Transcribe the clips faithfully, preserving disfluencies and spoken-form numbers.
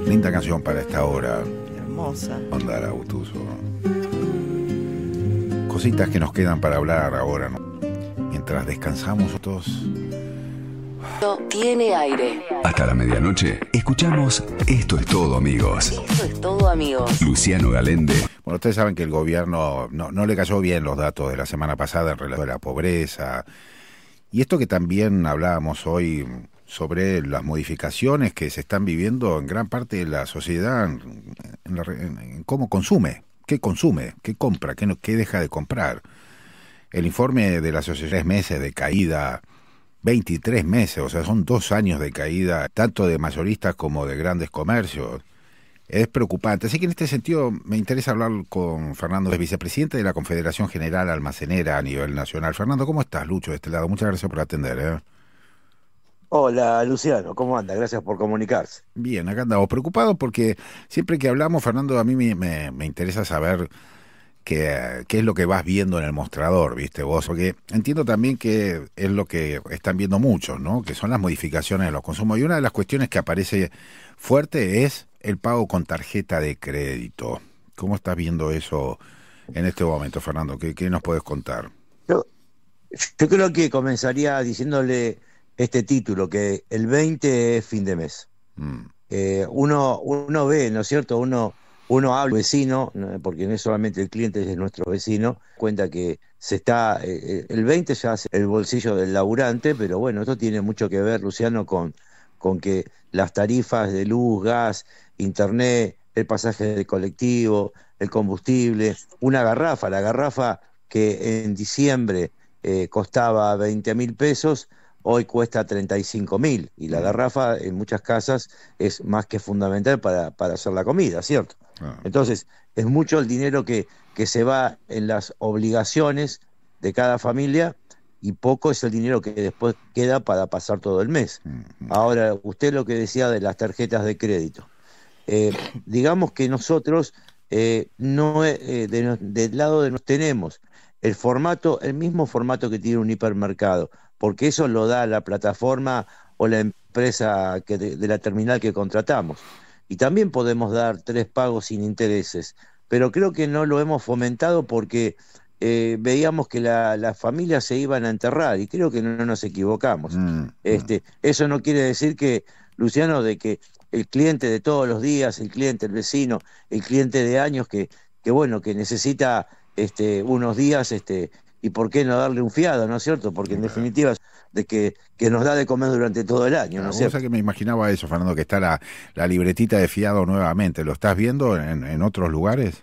Linda canción para esta hora. Hermosa. Onda Arautuso. Cositas que nos quedan para hablar ahora, ¿no? Mientras descansamos todos. Tiene aire. Hasta la medianoche, escuchamos Esto es todo, amigos. Esto es todo, amigos. Luciano Galende. Bueno, ustedes saben que el gobierno no, no le cayó bien los datos de la semana pasada en relación a la pobreza. Y esto que también hablábamos hoy sobre las modificaciones que se están viviendo en gran parte de la sociedad, en, en, la, en, en cómo consume, qué consume, qué compra, qué, no, qué deja de comprar. El informe de la asociación, tres meses de caída, veintitrés meses, o sea, son dos años de caída, tanto de mayoristas como de grandes comercios. Es preocupante. Así que en este sentido me interesa hablar con Fernando, es vicepresidente de la Confederación General Almacenera a nivel nacional. Fernando, ¿cómo estás? Lucho, de este lado. Muchas gracias por atender, ¿eh? Hola, Luciano, ¿cómo anda? Gracias por comunicarse. Bien, acá andamos preocupados porque siempre que hablamos, Fernando, a mí me, me, me interesa saber qué, qué es lo que vas viendo en el mostrador, ¿viste vos? Porque entiendo también que es lo que están viendo muchos, ¿no? Que son las modificaciones de los consumos. Y una de las cuestiones que aparece fuerte es el pago con tarjeta de crédito. ¿Cómo estás viendo eso en este momento, Fernando? ¿Qué, qué nos puedes contar? Yo, yo creo que comenzaría diciéndole este título, que el veinte es fin de mes. Mm. Eh, uno, uno ve, ¿no es cierto? Uno, uno habla vecino, porque no es solamente el cliente, es nuestro vecino, cuenta que se está, eh, el veinte ya hace el bolsillo del laburante, pero bueno, esto tiene mucho que ver, Luciano, con, con que las tarifas de luz, gas, internet, el pasaje de colectivo, el combustible, una garrafa, la garrafa que en diciembre eh, costaba veinte mil pesos, hoy cuesta treinta y cinco mil, y la garrafa en muchas casas es más que fundamental para, para hacer la comida, ¿cierto? Ah. Entonces, es mucho el dinero que, que se va en las obligaciones de cada familia y poco es el dinero que después queda para pasar todo el mes. Uh-huh. Ahora, usted lo que decía de las tarjetas de crédito. Eh, digamos que nosotros, eh, no eh, de, del lado de nos tenemos el formato, el mismo formato que tiene un hipermercado, porque eso lo da la plataforma o la empresa que de, de la terminal que contratamos. Y también podemos dar tres pagos sin intereses, pero creo que no lo hemos fomentado porque eh, veíamos que la, las familias se iban a enterrar, y creo que no nos equivocamos. Mm, este, mm. Eso no quiere decir que, Luciano, de que el cliente de todos los días, el cliente, el vecino, el cliente de años que, que bueno, que necesita este, unos días, este, y por qué no darle un fiado, ¿no es cierto? Porque en definitiva de que, que nos da de comer durante todo el año, ¿no es cierto? Cosa que me imaginaba eso, Fernando, que está la, la libretita de fiado nuevamente. ¿Lo estás viendo en, en otros lugares?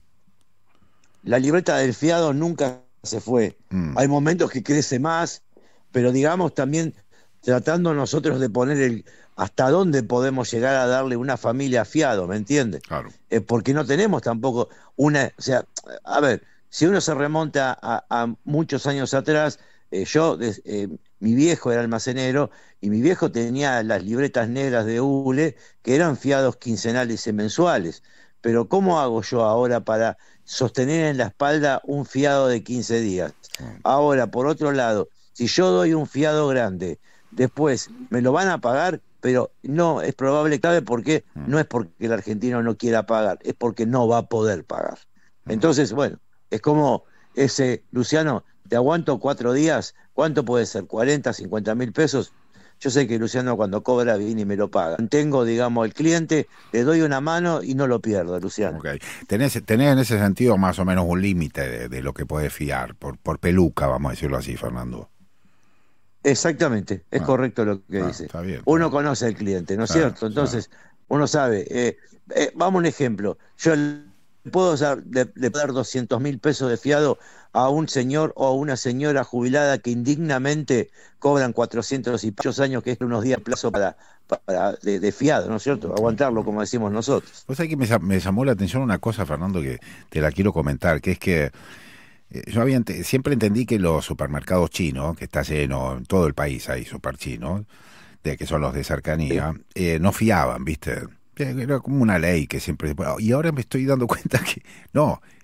La libreta del fiado nunca se fue. Mm. Hay momentos que crece más, pero digamos también tratando nosotros de poner el hasta dónde podemos llegar a darle una familia fiado, ¿me entiendes? Claro. Eh, porque no tenemos tampoco una, o sea, a ver, si uno se remonta a, a muchos años atrás, eh, yo, eh, mi viejo era almacenero y mi viejo tenía las libretas negras de hule que eran fiados quincenales y mensuales. Pero ¿cómo hago yo ahora para sostener en la espalda un fiado de quince días? Ahora, por otro lado, si yo doy un fiado grande, después me lo van a pagar, pero no, es probable, ¿sabe por qué? No es porque el argentino no quiera pagar, es porque no va a poder pagar. Entonces, bueno, es como ese, Luciano, te aguanto cuatro días, ¿cuánto puede ser? ¿cuarenta, cincuenta mil pesos? Yo sé que Luciano cuando cobra viene y me lo paga. Tengo, digamos, el cliente, le doy una mano y no lo pierdo, Luciano. Okay. ¿Tenés, tenés en ese sentido más o menos un límite de, de lo que podés fiar, por, por peluca, vamos a decirlo así, Fernando? Exactamente, es ah, correcto lo que ah, dice. Está bien, está uno bien. Conoce al cliente, ¿no es claro, cierto? Entonces, claro. Uno sabe. Eh, eh, vamos a un ejemplo. Yo le puedo dar, le, le puedo dar doscientos mil pesos de fiado a un señor o a una señora jubilada que indignamente cobran cuatrocientos y muchos años, que es unos días plazo para, para de, de fiado, ¿no es cierto? Aguantarlo, como decimos nosotros. Vos sabés que me, me llamó la atención una cosa, Fernando, que te la quiero comentar, que es que yo había ent- siempre entendí que los supermercados chinos, que está lleno en todo el país, hay super chinos, de que son los de cercanía, sí. eh, no fiaban, ¿viste? Era como una ley que siempre... Y ahora me estoy dando cuenta que no,